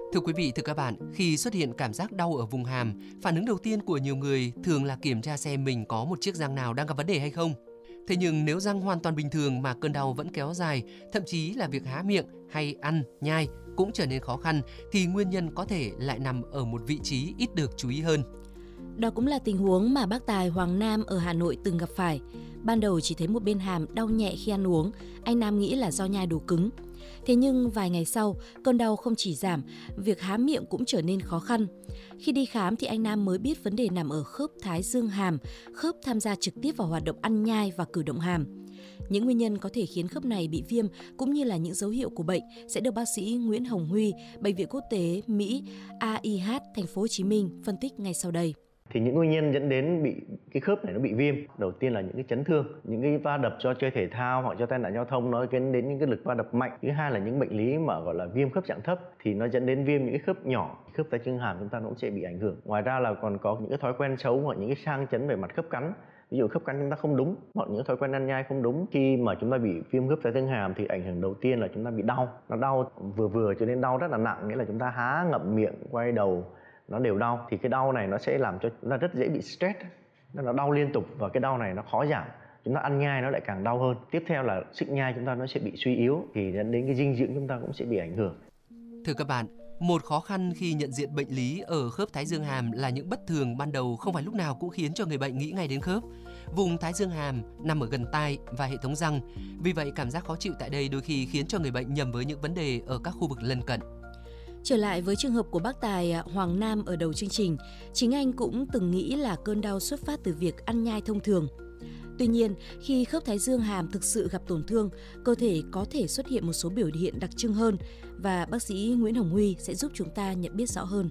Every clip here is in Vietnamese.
Thưa quý vị, thưa các bạn, khi xuất hiện cảm giác đau ở vùng hàm, phản ứng đầu tiên của nhiều người thường là kiểm tra xem mình có một chiếc răng nào đang gặp vấn đề hay không. Thế nhưng nếu răng hoàn toàn bình thường mà cơn đau vẫn kéo dài, thậm chí là việc há miệng hay ăn, nhai cũng trở nên khó khăn, thì nguyên nhân có thể lại nằm ở một vị trí ít được chú ý hơn. Đó cũng là tình huống mà bác Tài Hoàng Nam ở Hà Nội từng gặp phải. Ban đầu chỉ thấy một bên hàm đau nhẹ khi ăn uống, anh Nam nghĩ là do nhai đồ cứng. Thế nhưng vài ngày sau, cơn đau không chỉ giảm, việc há miệng cũng trở nên khó khăn. Khi đi khám thì anh Nam mới biết vấn đề nằm ở khớp thái dương hàm, khớp tham gia trực tiếp vào hoạt động ăn nhai và cử động hàm. Những nguyên nhân có thể khiến khớp này bị viêm cũng như là những dấu hiệu của bệnh sẽ được bác sĩ Nguyễn Hồng Huy, Bệnh viện Quốc tế Mỹ AIH Thành phố Hồ Chí Minh phân tích ngay sau đây. Thì những nguyên nhân dẫn đến bị cái khớp này nó bị viêm, đầu tiên là những cái chấn thương, những cái va đập do chơi thể thao hoặc do tai nạn giao thông nó dẫn đến những cái lực va đập mạnh. Thứ hai là những bệnh lý mà gọi là viêm khớp dạng thấp thì nó dẫn đến viêm những cái khớp nhỏ, khớp tay chân hàm chúng ta cũng sẽ bị ảnh hưởng. Ngoài ra là còn có những cái thói quen xấu hoặc những cái sang chấn về mặt khớp cắn. Ví dụ khớp cắn chúng ta không đúng hoặc những thói quen ăn nhai không đúng, khi mà chúng ta bị viêm khớp tay chân hàm thì ảnh hưởng đầu tiên là chúng ta bị đau, nó đau vừa cho đến đau rất là nặng, nghĩa là chúng ta há ngậm miệng quay đầu nó đều đau. Thì cái đau này nó sẽ làm cho chúng ta rất dễ bị stress, nó đau liên tục và cái đau này nó khó giảm. Chúng ta ăn nhai nó lại càng đau hơn. Tiếp theo là xích nhai chúng ta nó sẽ bị suy yếu thì dẫn đến cái dinh dưỡng chúng ta cũng sẽ bị ảnh hưởng. Thưa các bạn, một khó khăn khi nhận diện bệnh lý ở khớp thái dương hàm là những bất thường ban đầu không phải lúc nào cũng khiến cho người bệnh nghĩ ngay đến khớp. Vùng thái dương hàm nằm ở gần tai và hệ thống răng, vì vậy cảm giác khó chịu tại đây đôi khi khiến cho người bệnh nhầm với những vấn đề ở các khu vực lân cận. Trở lại với trường hợp của bác Tài Hoàng Nam ở đầu chương trình, chính anh cũng từng nghĩ là cơn đau xuất phát từ việc ăn nhai thông thường. Tuy nhiên, khi khớp thái dương hàm thực sự gặp tổn thương, cơ thể có thể xuất hiện một số biểu hiện đặc trưng hơn và bác sĩ Nguyễn Hồng Huy sẽ giúp chúng ta nhận biết rõ hơn.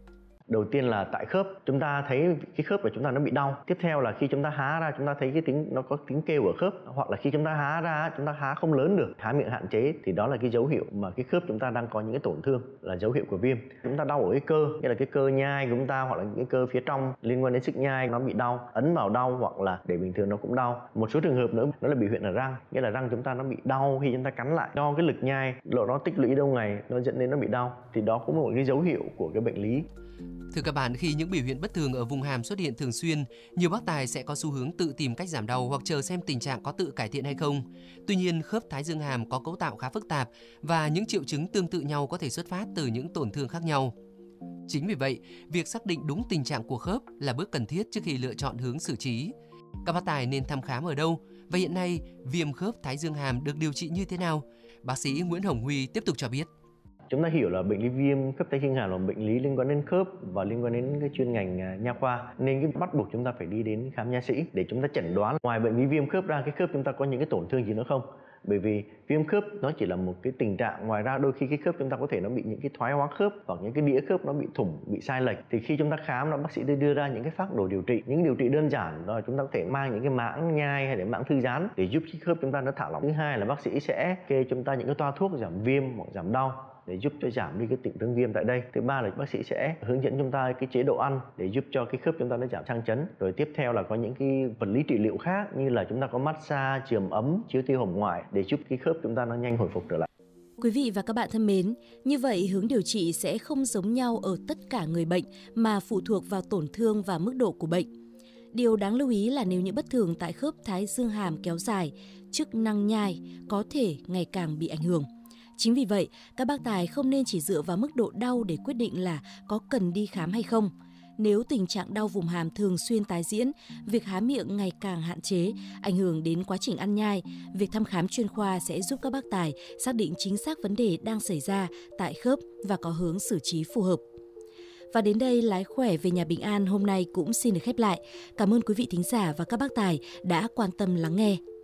Đầu tiên là tại khớp, chúng ta thấy cái khớp của chúng ta nó bị đau. Tiếp theo là khi chúng ta há ra chúng ta thấy cái tiếng nó có tiếng kêu ở khớp, hoặc là khi chúng ta há ra chúng ta há không lớn được, há miệng hạn chế thì đó là cái dấu hiệu mà cái khớp chúng ta đang có những cái tổn thương, là dấu hiệu của viêm. Chúng ta đau ở cái cơ, nghĩa là cái cơ nhai của chúng ta hoặc là những cái cơ phía trong liên quan đến xích nhai nó bị đau, ấn vào đau hoặc là để bình thường nó cũng đau. Một số trường hợp nữa nó là biểu hiện ở răng, nghĩa là răng chúng ta nó bị đau khi chúng ta cắn lại do cái lực nhai nó tích lũy lâu ngày nó dẫn đến nó bị đau, thì đó cũng là một cái dấu hiệu của cái bệnh lý. Thưa các bạn, khi những biểu hiện bất thường ở vùng hàm xuất hiện thường xuyên, nhiều bác tài sẽ có xu hướng tự tìm cách giảm đau hoặc chờ xem tình trạng có tự cải thiện hay không. Tuy nhiên, khớp thái dương hàm có cấu tạo khá phức tạp và những triệu chứng tương tự nhau có thể xuất phát từ những tổn thương khác nhau. Chính vì vậy, việc xác định đúng tình trạng của khớp là bước cần thiết trước khi lựa chọn hướng xử trí. Các bác tài nên thăm khám ở đâu? Và hiện nay, viêm khớp thái dương hàm được điều trị như thế nào? Bác sĩ Nguyễn Hồng Huy tiếp tục cho biết. Chúng ta hiểu là bệnh lý viêm khớp tay chân hàm là bệnh lý liên quan đến khớp và liên quan đến cái chuyên ngành nha khoa, nên cái bắt buộc chúng ta phải đi đến khám nha sĩ để chúng ta chẩn đoán ngoài bệnh lý viêm khớp ra cái khớp chúng ta có những cái tổn thương gì nữa không. Bởi vì viêm khớp nó chỉ là một cái tình trạng, ngoài ra đôi khi cái khớp chúng ta có thể nó bị những cái thoái hóa khớp hoặc những cái đĩa khớp nó bị thủng, bị sai lệch, thì khi chúng ta khám nó bác sĩ đưa ra những cái phác đồ điều trị, những điều trị đơn giản rồi chúng ta có thể mang những cái mãng nhai hay để mãng thư giãn để giúp cái khớp chúng ta nó thả lỏng. Thứ hai là bác sĩ sẽ kê chúng ta những cái toa thuốc giảm viêm hoặc giảm đau để giúp cho giảm đi cái tình trạng viêm tại đây. Thứ ba là bác sĩ sẽ hướng dẫn chúng ta cái chế độ ăn để giúp cho cái khớp chúng ta nó giảm sang chấn. Rồi tiếp theo là có những cái vật lý trị liệu khác như là chúng ta có massage, chườm ấm, chiếu tia hồng ngoại để giúp cái khớp chúng ta nó nhanh hồi phục trở lại. Quý vị và các bạn thân mến, như vậy hướng điều trị sẽ không giống nhau ở tất cả người bệnh mà phụ thuộc vào tổn thương và mức độ của bệnh. Điều đáng lưu ý là nếu những bất thường tại khớp thái dương hàm kéo dài, chức năng nhai có thể ngày càng bị ảnh hưởng. Chính vì vậy, các bác tài không nên chỉ dựa vào mức độ đau để quyết định là có cần đi khám hay không. Nếu tình trạng đau vùng hàm thường xuyên tái diễn, việc há miệng ngày càng hạn chế, ảnh hưởng đến quá trình ăn nhai, việc thăm khám chuyên khoa sẽ giúp các bác tài xác định chính xác vấn đề đang xảy ra tại khớp và có hướng xử trí phù hợp. Và đến đây, Lái khỏe về nhà bình an hôm nay cũng xin được khép lại. Cảm ơn quý vị thính giả và các bác tài đã quan tâm lắng nghe.